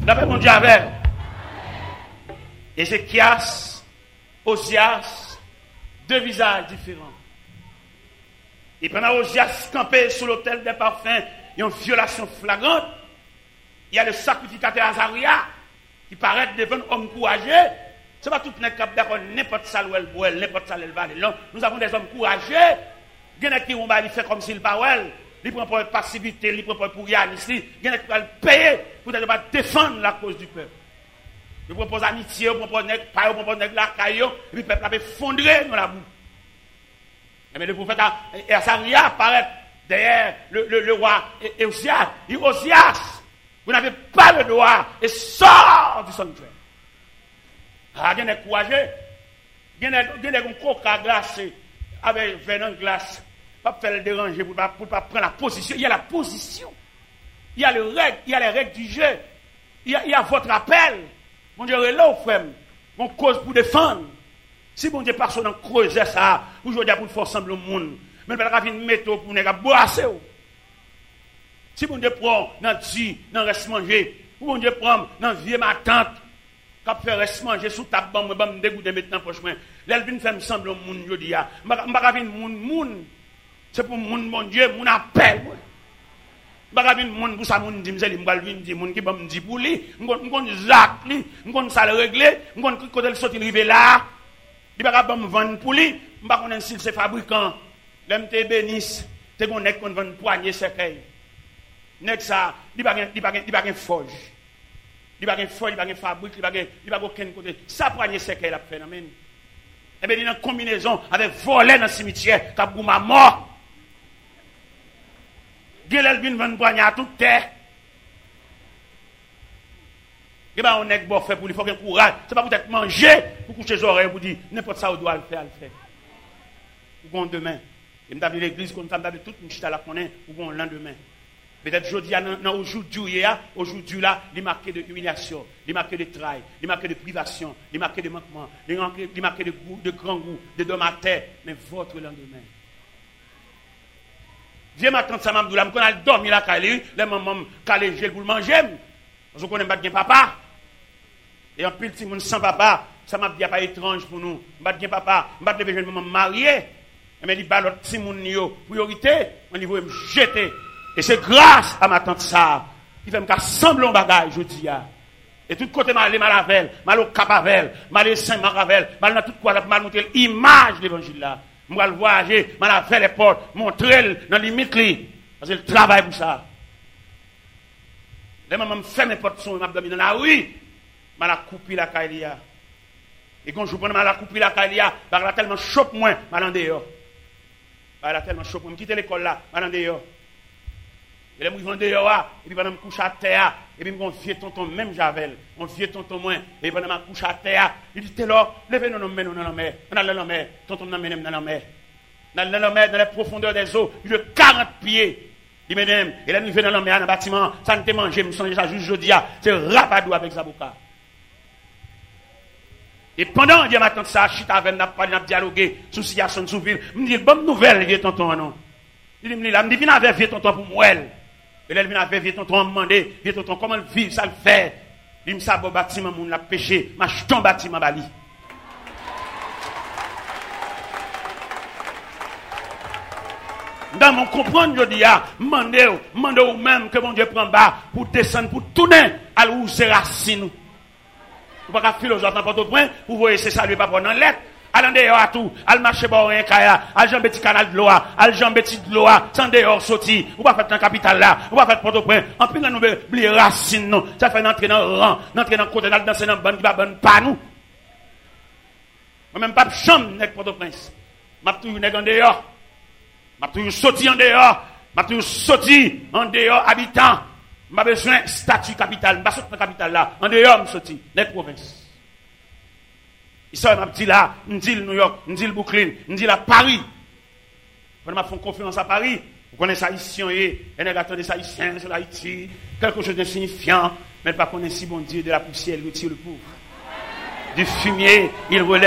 D'après mon Dieu avec. Ézéchias, Osias, deux visages différents. Et pendant Osias campé sous l'autel des parfums, il y a une violation flagrante. Il y a le sacrificateur Azaria qui paraît devant un homme courageux. Ce n'est pas tout le monde qui est d'accord, n'importe ça où elle boit, n'importe ça où elle va. Nous avons des hommes courageux. Il y en a qui vont faire comme s'ils parlent. Ils prennent pour passivité, ils prennent pour rien ici. Il y en a qui vont payer pour défendre la cause du peuple. Ils proposent amitié, ils proposent la caillou, et puis le peuple a effondré dans la boue. Mais le prophète Azaria apparaît derrière le roi Osias. Il dit Osias, vous n'avez pas le droit et sort du sanctuaire. Ah, il y a des courageux. Il y a des coca glacés avec venin glace. Pas faire le déranger pour ne pas prendre la position. Il y a la position. Il y a les règles du jeu. Il y a votre appel. Mon Dieu, est là au frère. Mon cause pour défendre. Si mon Dieu passe dans creuser ça, aujourd'hui pour faire ensemble le monde. Mais pas venir mettre pour ne pas boire. Si mon Dieu prend dans le dans reste manger, ou mon Dieu prend dans vieux ma tante, quand faire reste manger sous table, bon, me dégoûter maintenant prochain. L'elvin fait me semble au monde aujourd'hui. M'pa venir monde. C'est pour mon Dieu, mon appel. M'pa venir monde pour ça monde dit, m'seli m'gal venir dire monde qui me dit pour lui, m'gon Jacques lui, m'gon ça le régler, m'gon côté le sortir river là. Il va pas me vendre pour lui, m'pa connait s'il c'est fabricant. L'aime te bénisse, te connait qu'on vend poignée cercueil. Nek ça, il va pas forge. Il va pas forge, il va pas fabrique, il va aucun côté. Ça poignée cercueil la phénomène. Et bien il y a une combinaison avec voler dans le cimetière, cap gouma mort. Gélel vinn vendre poignée à toute terre. Et ben on est bon fait pour lui, faut qu'il courage. C'est pas peut-être manger pour coucher les oreilles pour dire n'importe ça on doit le faire. Pour demain. Et m'davait l'église comme ça m'davait toute une chita la connaît pour le lendemain. Peut-être aujourd'hui aujourd'hui là, il marqué de humiliation, il marqué de travail, il marqué de privation, il marqué de manquement, il marqué de grand goût, de domateur, mais votre lendemain. Viens ma tante ça m'a dit là, on a dormi là calé, les mamans calé gel pour le manger. Parce qu'on connaît pas bien papa. Et en plus si moun sans papa, ça m'a dit pas étrange pour nous. Pas bien papa, pas de jeune maman mariée. Mais il balot si moun yo priorité, on niveau me jeter. Et c'est grâce à ma tante ça, qui fait me sembler un bagage, je dis. Et tout côté, mal avec, mal au Capavel, mal Saint Maravel, mal dans tout quoi, mal montrer l'image de l'évangile là. Moi, le voyager, mal avec les portes, montrer dans les limites, parce que le travail pour ça. Les mamans me fait mes portes sont, m'a dormi dans la rue, mal a coupé la caïlia. Et quand je prends mal a coupé la caïlia, parce qu'elle a tellement chope moins, mal en dehors. Elle a tellement chope moins, me quitter l'école là, mal en dehors. Et les gens dehors, et puis pendant que je me couche à terre, et puis mon vieux tonton, même Javel, mon vieux tonton moins, et puis pendant que je me couche à terre, il dit, t'es là, levez-nous dans la mer, dans la mer, tonton nous mène dans la mer. Dans la mer, dans les profondeurs des eaux, de 40 pieds. Il m'aime, et là nous venons dans la mer, dans le bâtiment, ça ne te mange, je me sens déjà juste jeudi, c'est rapadou avec Zabuka. Et pendant que je m'attends ça, je suis avec n'a dialogué sur situation sous ville, je me dis, bonne nouvelle, vieux tonton, non. Il me dit, viens avec vieux tonton pour moi. Et là, il vient avec vieux tonton, demandé, vieux tonton, comment le vivre, ça le fait. Il me dit, bon bâtiment, mon l'a péché, ma jeton bâtiment, bali. Dans mon comprendre, je dis, demandez ou même que mon Dieu prend bas pour descendre, pour tourner à où c'est racine. Vous ne pouvez pas philosophe n'importe au point, vous voyez, c'est ça, lui, pas prendre dans lettre. Al dehors à tout, al marcher bon rien kaya, al jambe petit canal de l'eau, al jambe petit de l'eau, sans dehors sorti, ou pas faire dans capitale là, ou pas faire Port-au-Prince, en plus nous oublier racine non, ça fait entrer dans rang, entrer dans côté dans danser dans bonne qui va bonne pas nous. Moi même pas chambre nek Port-au-Prince. M'a toujours nek en dehors. M'a toujours sorti en dehors, m'a toujours sorti en dehors habitant. M'a besoin statut capitale, pas sorti dans capitale là, en dehors me sorti nek province. Il sort m'a dit là, me dit New York, me dit le Brooklyn, me dit la Paris. Quand m'a fait confiance à Paris, vous connaissez haïtien et un attendez ça haïtien sur Haïti, quelque chose d'insignifiant, mais pas connaître si bon Dieu de la poussière il retire le pauvre. Du fumier, il relève